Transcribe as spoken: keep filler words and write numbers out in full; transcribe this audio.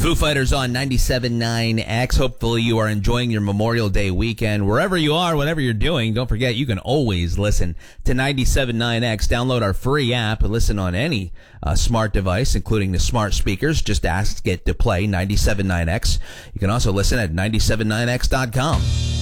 Foo Fighters on ninety-seven point nine X. Hopefully you are enjoying your Memorial Day weekend. Wherever you are, whatever you're doing, don't forget you can always listen to ninety-seven point nine X. Download our free app and listen on any uh, smart device, including the smart speakers. Just ask it to play ninety-seven point nine X. You can also listen at ninety-seven point nine X dot com.